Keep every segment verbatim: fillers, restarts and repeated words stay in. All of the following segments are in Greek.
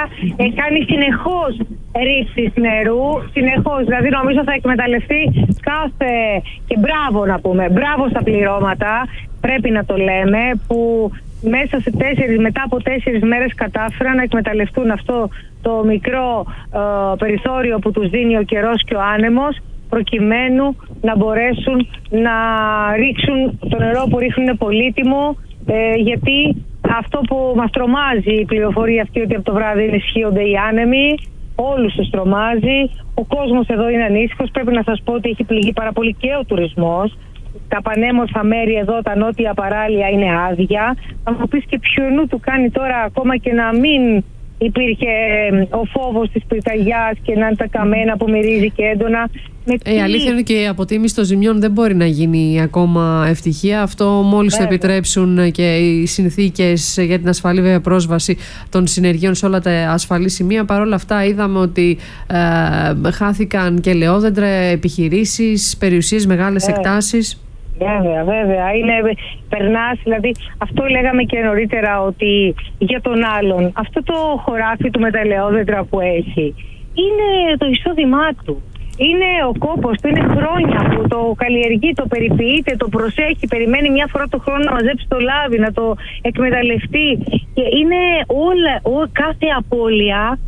ε, κάνει συνεχώς ρήψεις νερού, συνεχώς, δηλαδή νομίζω θα εκμεταλλευτεί κάθε, και μπράβο να πούμε, μπράβο στα πληρώματα, πρέπει να το λέμε, που μέσα σε τέσσερις, μετά από τέσσερις μέρες κατάφεραν να εκμεταλλευτούν αυτό το μικρό ε, περιθώριο που τους δίνει ο καιρός και ο άνεμος, προκειμένου να μπορέσουν να ρίξουν το νερό που ρίχνουν είναι πολύτιμο, ε, γιατί αυτό που μας τρομάζει η πληροφορία αυτή ότι από το βράδυ ενισχύονται οι άνεμοι, όλους τους τρομάζει, ο κόσμος εδώ είναι ανήσυχος, πρέπει να σας πω ότι έχει πληγεί πάρα πολύ και ο τουρισμός. Τα πανέμορφα μέρη εδώ, τα νότια παράλια είναι άδεια. Θα μου πεις και ποιονού του κάνει τώρα ακόμα και να μην υπήρχε ο φόβος της πυρκαγιάς και να είναι τα καμένα που μυρίζει και έντονα. Ε, η αλήθεια είναι και η αποτίμηση των ζημιών δεν μπορεί να γίνει ακόμα ευτυχία. Αυτό μόλις το επιτρέψουν και οι συνθήκες για την ασφαλή βέβαια πρόσβαση των συνεργείων σε όλα τα ασφαλή σημεία. Παρ' όλα αυτά είδαμε ότι ε, χάθηκαν και ελαιόδεντρα, επιχειρήσεις, περιουσίες, μεγάλες ε. εκτάσεις. Βέβαια, βέβαια. Είναι, περνάς, δηλαδή, αυτό λέγαμε και νωρίτερα ότι για τον άλλον, αυτό το χωράφι του με τα ελαιόδεντρα που έχει, είναι το εισόδημά του. Είναι ο κόπος του, είναι χρόνια που το καλλιεργεί, το περιποιείται, το προσέχει, περιμένει μια φορά το χρόνο να μαζέψει το λάδι, να το εκμεταλλευτεί. Και είναι όλα, ό, κάθε απώλεια,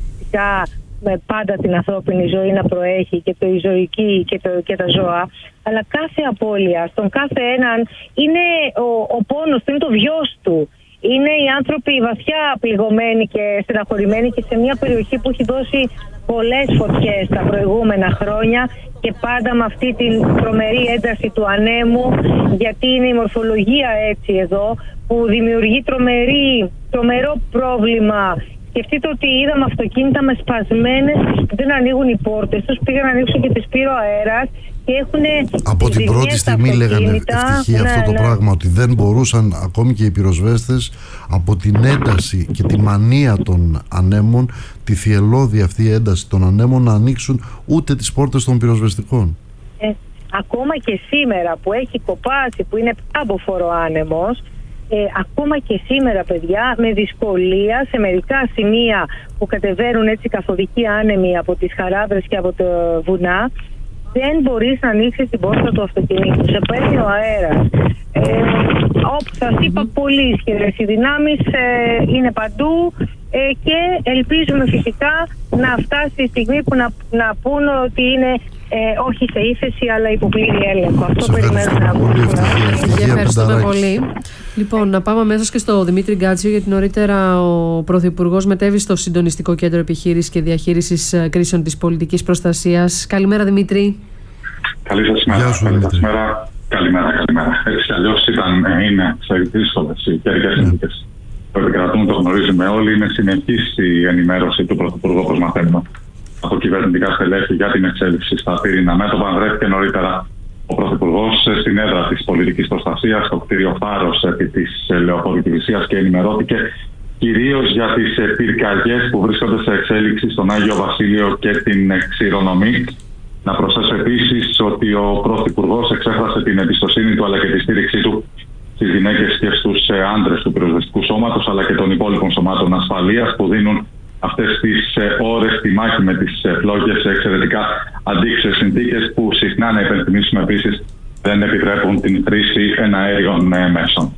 με πάντα την ανθρώπινη ζωή να προέχει και το η ζωική και, το, και τα ζώα, αλλά κάθε απώλεια στον κάθε έναν είναι ο, ο πόνος του, είναι το βιός του. Είναι οι άνθρωποι βαθιά πληγωμένοι και στεναχωρημένοι και σε μια περιοχή που έχει δώσει πολλές φωτιές τα προηγούμενα χρόνια και πάντα με αυτή την τρομερή ένταση του ανέμου, γιατί είναι η μορφολογία έτσι εδώ που δημιουργεί τρομερή, τρομερό πρόβλημα. Σκεφτείτε ότι είδαμε αυτοκίνητα με σπασμένες, δεν ανοίγουν οι πόρτες τους, πήγαν να ανοίξουν και τις πύρο αέρας και έχουν. Από την πρώτη στιγμή λέγανε ευτυχία ναι, αυτό το ναι. πράγμα, ότι δεν μπορούσαν ακόμη και οι πυροσβέστες από την ένταση και τη μανία των ανέμων, τη θυελλώδη αυτή ένταση των ανέμων, να ανοίξουν ούτε τις πόρτες των πυροσβεστικών. Ε, ακόμα και σήμερα που έχει κοπάσει, που είναι πάμποφορο άνεμος, Ε, ακόμα και σήμερα, παιδιά, με δυσκολία σε μερικά σημεία που κατεβαίνουν έτσι καθοδικοί άνεμοι από τις χαράδρες και από τα βουνά, δεν μπορείς να ανοίξεις την πόρτα του αυτοκινήτου. Σε παίρνει ο αέρας. Ε, όπως σας είπα, πολύ ισχυρές οι δυνάμεις ε, είναι παντού ε, και ελπίζουμε φυσικά να φτάσει η στιγμή που να, να πούνε ότι είναι Ε, όχι σε ύφεση αλλά υπό πλήρη έλεγχο. Αυτό περιμένουμε να ακούσουμε. Ευχαριστούμε πολύ. Λοιπόν, να πάμε αμέσως και στο Δημήτρη Γκάτσιο, γιατί νωρίτερα ο Πρωθυπουργός μετέβη στο Συντονιστικό Κέντρο Επιχείρησης και Διαχείρισης Κρίσεων της Πολιτικής Προστασίας. Καλημέρα, Δημήτρη. Καλή σας ημέρα. Καλημέρα. Καλημέρα, καλημέρα. Έτσι κι αλλιώς ήταν, είναι σε δύσκολες οι καιρικές συνθήκες που επικρατούν, το γνωρίζουμε όλοι. Είναι συνεχής η ενημέρωση του Πρωθυπουργού, όπως μαθαίνουμε, από κυβερνητικά στελέχη για την εξέλιξη στα πυρήνα μέτωπα. Βρέθηκε νωρίτερα ο Πρωθυπουργός στην έδρα της πολιτικής προστασίας, στο κτίριο Φάρος επί της Λεωφορικηβησίας, και ενημερώθηκε κυρίως για τις πυρκαγιές που βρίσκονται σε εξέλιξη στον Άγιο Βασίλειο και την Ξηρονομή. Να προσθέσω επίσης ότι ο Πρωθυπουργός εξέφρασε την εμπιστοσύνη του αλλά και τη στήριξή του στις γυναίκες και στους άντρες του πυροσβεστικού σώματος αλλά και των υπόλοιπων σωμάτων ασφαλείας που δίνουν αυτές τις ώρες τη μάχη με τις φλόγες σε εξαιρετικά αντίξωες συνθήκες που συχνά, να υπενθυμίσουμε επίσης, δεν επιτρέπουν την χρήση εναέριων μέσων.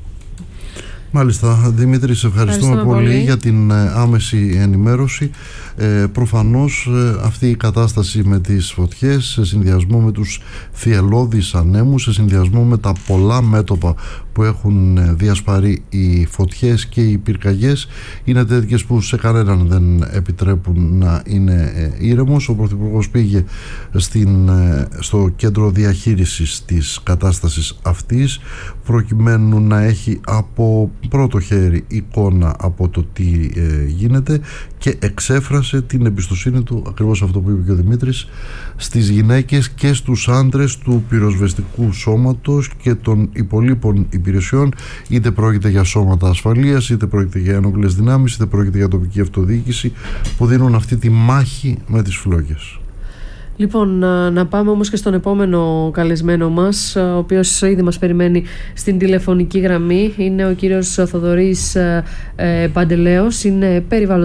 Μάλιστα, Δημήτρη, σε ευχαριστούμε, ευχαριστούμε πολύ, πολύ για την άμεση ενημέρωση. Ε, προφανώς ε, αυτή η κατάσταση με τις φωτιές σε συνδυασμό με τους θυελλώδεις ανέμους, σε συνδυασμό με τα πολλά μέτωπα που έχουν διασπαρεί οι φωτιές και οι πυρκαγιές, είναι τέτοιες που σε κανέναν δεν επιτρέπουν να είναι ε, ήρεμος. Ο Πρωθυπουργός πήγε στην, ε, στο κέντρο διαχείρισης της κατάστασης αυτής προκειμένου να έχει από πρώτο χέρι εικόνα από το τι ε, γίνεται και εξέφρασε την εμπιστοσύνη του, ακριβώς αυτό που είπε και ο Δημήτρης, στις γυναίκες και στους άντρες του πυροσβεστικού σώματος και των υπολείπων υπηρεσιών, είτε πρόκειται για σώματα ασφαλείας, είτε πρόκειται για ένοπλες δυνάμεις, είτε πρόκειται για τοπική αυτοδιοίκηση, που δίνουν αυτή τη μάχη με τις φλόγες. Λοιπόν, να, να πάμε όμως και στον επόμενο καλεσμένο μας, ο οποίος ήδη μας περιμένει στην τηλεφωνική γραμμή. Είναι ο κύριος Θοδωρής ε, Παντελέος, είναι περιβαλλοντικός